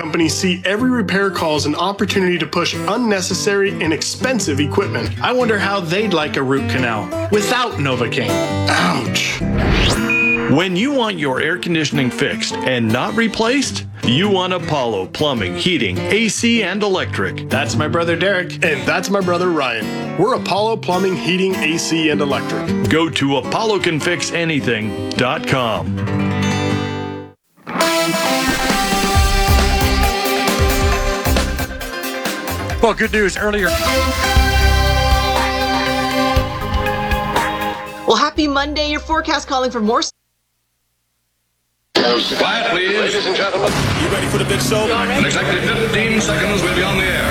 companies see every repair call as an opportunity to push unnecessary and expensive equipment. I wonder how they'd like a root canal without Novocaine. Ouch. When you want your air conditioning fixed and not replaced, you want Apollo Plumbing, Heating, AC, and Electric. That's my brother Derek. And that's my brother Ryan. We're Apollo Plumbing, Heating, AC, and Electric. Go to apollocanfixanything.com. Well, good news earlier. Well, happy Monday. Your forecast calling for more. Quiet, please. Ladies and gentlemen. You ready for the big show? In exactly 15 seconds, we'll be on the air.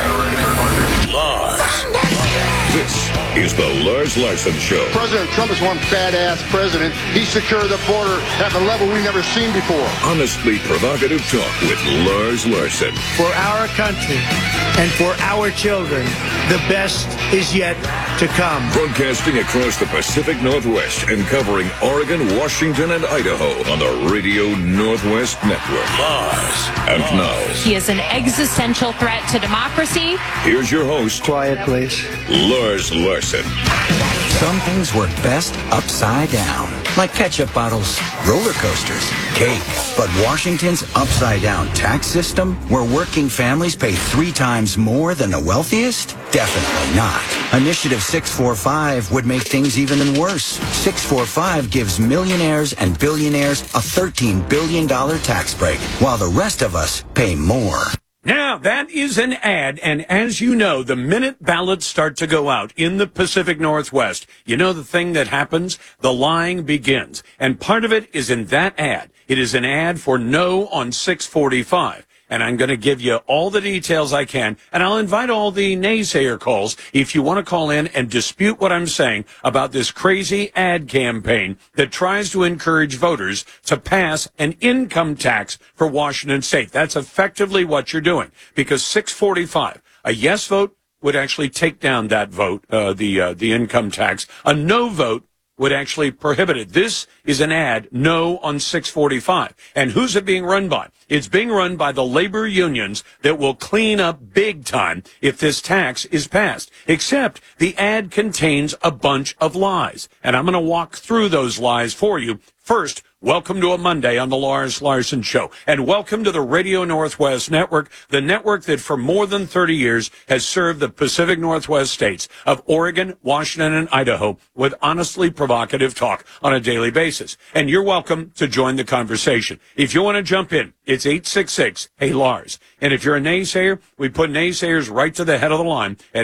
Lars. This is the Lars Larson Show. President Trump is one badass president. He secured the border at a level we've never seen before. Honestly provocative talk with Lars Larson. For our country and for our children, the best is yet to come. Broadcasting across the Pacific Northwest and covering Oregon, Washington, and Idaho on the Radio Northwest Network. Lars. And now, he is an existential threat to democracy. Here's your host. Quiet, please. Lars Larson. Some things work best upside down, like ketchup bottles, roller coasters, cake. But Washington's upside-down tax system, where working families pay 3 times more than the wealthiest? Definitely not. Initiative 645 would make things even worse. 645 gives millionaires and billionaires a $13 billion tax break, while the rest of us pay more. Now, that is an ad, and as you know, the minute ballots start to go out in the Pacific Northwest, you know the thing that happens? The lying begins. And part of it is in that ad. It is an ad for no on 645. And I'm going to give you all the details I can, and I'll invite all the naysayer calls if you want to call in and dispute what I'm saying about this crazy ad campaign that tries to encourage voters to pass an income tax for Washington State. That's effectively what you're doing, because 645, a yes vote would actually take down that vote, the income tax. A no vote would actually prohibit it. This is an ad, no on 645. And who's it being run by? It's being run by the labor unions that will clean up big time if this tax is passed. Except the ad contains a bunch of lies. And I'm going to walk through those lies for you. First, welcome to a Monday on the Lars Larson Show. And welcome to the Radio Northwest Network, the network that for more than 30 years has served the Pacific Northwest states of Oregon, Washington, and Idaho with honestly provocative talk on a daily basis. And you're welcome to join the conversation. If you want to jump in, it's 866-HEY-LARS. And if you're a naysayer, we put naysayers right to the head of the line at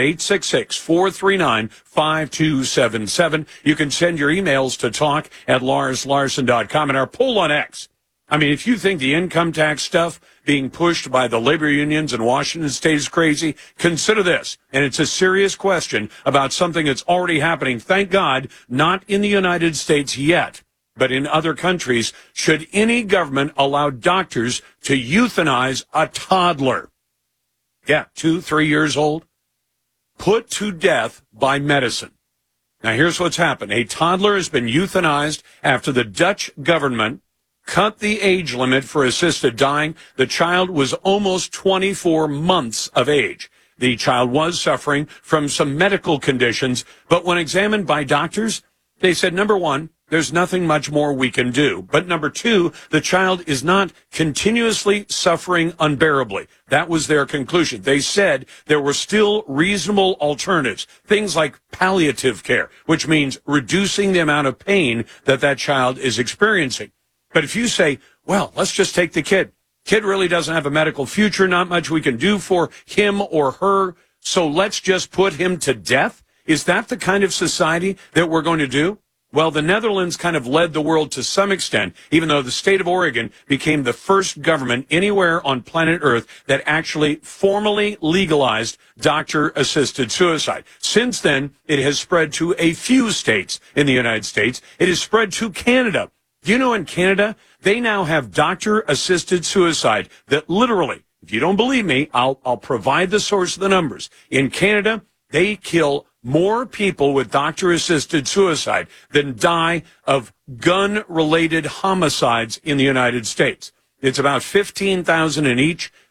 866-439-5277. You can send your emails to talk@LarsLarson.com. And our poll on X, I mean, if you think the income tax stuff being pushed by the labor unions in Washington State is crazy, consider this. And it's a serious question about something that's already happening. Thank God, not in the United States yet, but in other countries. Should any government allow doctors to euthanize a toddler? Yeah, 2-3 years old, put to death by medicine. Now, here's what's happened. A toddler has been euthanized after the Dutch government cut the age limit for assisted dying. The child was almost 24 months of age. The child was suffering from some medical conditions, but when examined by doctors, they said, number one, there's nothing much more we can do. But number two, the child is not continuously suffering unbearably. That was their conclusion. They said there were still reasonable alternatives, things like palliative care, which means reducing the amount of pain that that child is experiencing. But if you say, well, let's just take the kid. Kid really doesn't have a medical future, not much we can do for him or her, so let's just put him to death. Is that the kind of society that we're going to do? Well, the Netherlands kind of led the world to some extent, even though the state of Oregon became the first government anywhere on planet Earth that actually formally legalized doctor-assisted suicide. Since then, it has spread to a few states in the United States. It has spread to Canada. You know, in Canada, they now have doctor-assisted suicide that literally, if you don't believe me, I'll provide the source of the numbers. In Canada, they kill more people with doctor-assisted suicide than die of gun-related homicides in the United States. It's about 15,000 in each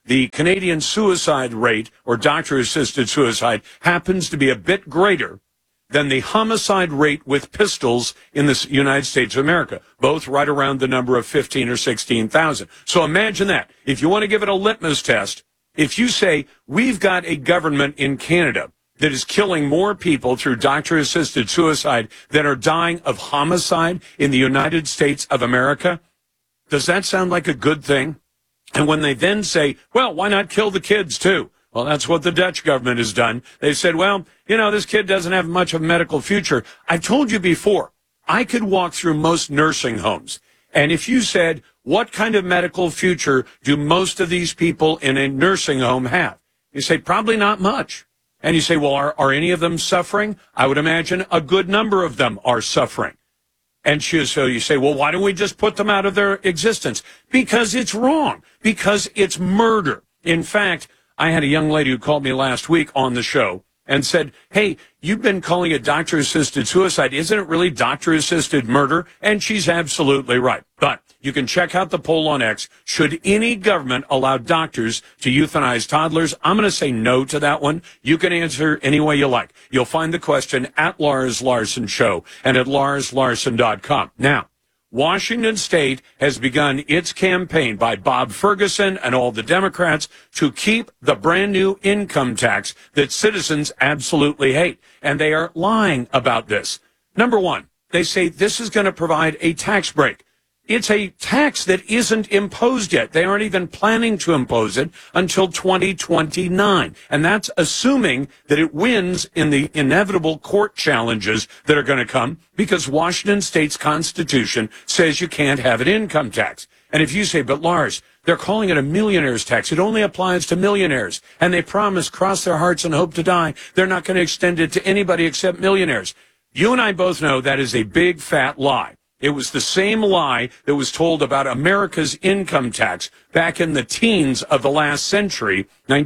the Canadian suicide rate, or doctor-assisted suicide, happens to be a bit greater than the homicide rate with pistols in the United States of America, both right around the number of 15 or 16,000. So imagine that. If you want to give it a litmus test, if you say, we've got a government in Canada that is killing more people through doctor-assisted suicide than are dying of homicide in the United States of America, does that sound like a good thing? And when they then say, well, why not kill the kids too? Well, that's what the Dutch government has done. They said, well, this kid doesn't have much of a medical future. I've told you before, I could walk through most nursing homes. And if you said, what kind of medical future do most of these people in a nursing home have? You say, probably not much. And you say, well, are any of them suffering? I would imagine a good number of them are suffering. And so you say, well, why don't we just put them out of their existence? Because it's wrong. Because it's murder. In fact, I had a young lady who called me last week on the show and said, hey, you've been calling it doctor-assisted suicide. Isn't it really doctor-assisted murder? And she's absolutely right. But you can check out the poll on X. Should any government allow doctors to euthanize toddlers? I'm going to say no to that one. You can answer any way you like. You'll find the question at Lars Larson Show and at LarsLarson.com. Now, Washington State has begun its campaign by Bob Ferguson and all the Democrats to keep the brand new income tax that citizens absolutely hate. And they are lying about this. Number one, they say this is going to provide a tax break. It's a tax that isn't imposed yet. They aren't even planning to impose it until 2029. And that's assuming that it wins in the inevitable court challenges that are going to come, because Washington State's Constitution says you can't have an income tax. And if you say, but Lars, they're calling it a millionaire's tax. It only applies to millionaires. And they promise, cross their hearts and hope to die, they're not going to extend it to anybody except millionaires. You and I both know that is a big, fat lie. It was the same lie that was told about America's income tax back in the teens of the last century,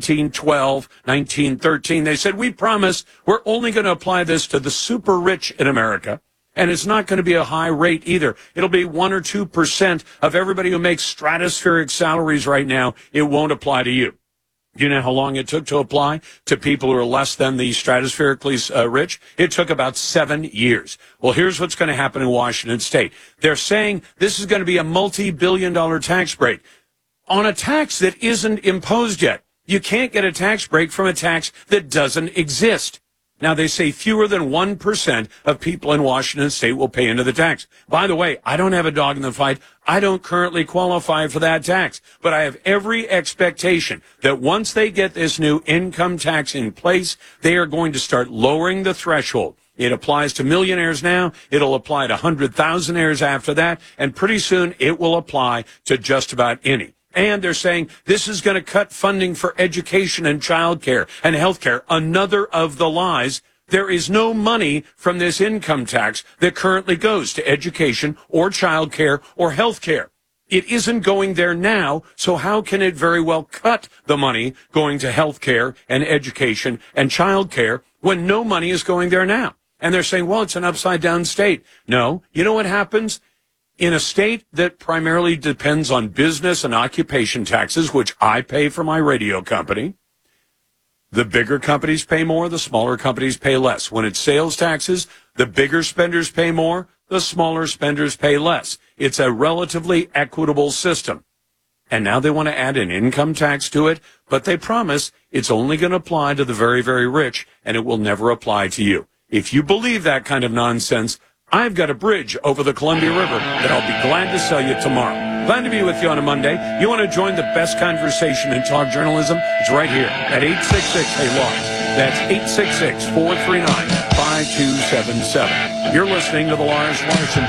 1912, 1913. They said, we promise we're only going to apply this to the super rich in America. And it's not going to be a high rate either. It'll be 1 or 2% of everybody who makes stratospheric salaries right now. It won't apply to you. Do you know how long it took to apply to people who are less than the stratospherically rich? It took about 7 years. Well, here's what's going to happen in Washington State. They're saying this is going to be a multi-billion-dollar tax break on a tax that isn't imposed yet. You can't get a tax break from a tax that doesn't exist. Now, they say fewer than 1% of people in Washington State will pay into the tax. By the way, I don't have a dog in the fight. I don't currently qualify for that tax. But I have every expectation that once they get this new income tax in place, they are going to start lowering the threshold. It applies to millionaires now. It'll apply to 100,000aires after that. And pretty soon it will apply to just about any. And they're saying this is going to cut funding for education and child care and health care. Another of the lies. There is no money from this income tax that currently goes to education or child care or health care. It isn't going there now, so how can it very well cut the money going to health care and education and child care when no money is going there now? And they're saying, well, it's an upside-down state. No. You know what happens? In a state that primarily depends on business and occupation taxes, which I pay for my radio company, the bigger companies pay more, the smaller companies pay less. When it's sales taxes, the bigger spenders pay more, the smaller spenders pay less. It's a relatively equitable system. And now they want to add an income tax to it, but they promise it's only going to apply to the very, very rich, and it will never apply to you. If you believe that kind of nonsense, I've got a bridge over the Columbia River that I'll be glad to sell you tomorrow. Glad to be with you on a Monday. You want to join the best conversation in talk journalism? It's right here at 866-HEY-LARS. That's 866-439-5277. You're listening to the Lars Larson